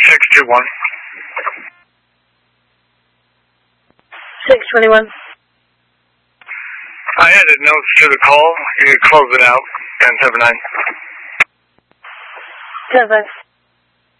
621. 621. I added notes to the call. You can close it out. 1079. 10-5.